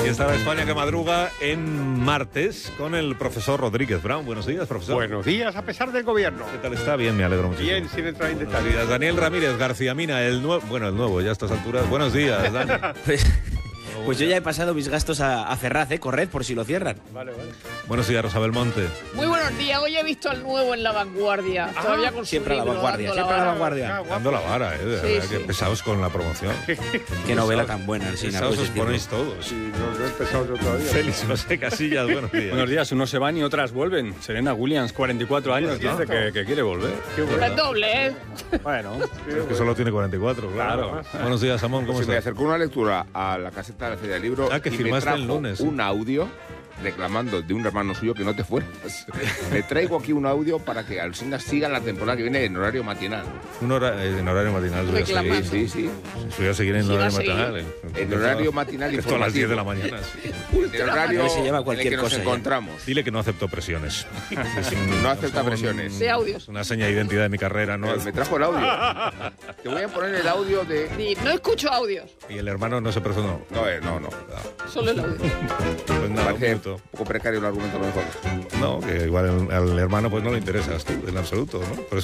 Y está la España que madruga en martes con el profesor Rodríguez Brown. Buenos días, profesor. Buenos días, a pesar del gobierno. ¿Qué tal está? Bien, me alegro muchísimo. Bien, sin entrar en Buenos detalles. días. Daniel Ramírez García Mina, el nuevo, ya a estas alturas. Buenos días, Dani. Pues yo ya he pasado mis gastos a Ferraz, corred por si lo cierran. Vale. Buenos días, Rosa Belmonte. Muy buenos días. Hoy he visto al nuevo en La Vanguardia. Todavía con su Siempre a la libro, vanguardia, dando siempre a la vara. vanguardia. Dando la vara, de verdad, Sí, que sí. pesados con la promoción. Qué novela tan buena, Alsina. Pesados Pues os ponéis todos. Sí, no he empezado yo todavía. Félix José Casillas, buenos días. Buenos días, unos se van y otras vuelven. Serena Williams, 44 años, dice que quiere volver. Qué bueno. Es doble, ¿eh? Bueno, Es que solo tiene 44, claro. Buenos días, Samón, ¿cómo Pues me estás? acercó una lectura a la caseta de la Feria del Libro Ah, que y me firmaste trajo el lunes. un audio reclamando de un hermano suyo que no te fueras. Le traigo aquí un audio para que Alsina siga la temporada que viene en horario matinal. En horario matinal. Voy a Reclamando. seguir. Sí. Voy a seguir en Sí, va a horario seguir. matinal. En horario matinal Esto a las 10 de la informativo. mañana. Sí. En el horario A ver si lleva en el cualquier que nos cosa ya. encontramos. Dile que no acepto presiones. No acepta presiones. De audios. Es una seña de identidad de mi carrera, ¿no? Me trajo el audio. Te voy a poner el audio de... Di, no escucho audios. Y el hermano no se personó. No. Solo el audio. Pues Me nada, un parece minuto. un poco precario el argumento a lo mejor. No, que igual al hermano pues no le interesas tú, en absoluto, ¿no? Por eso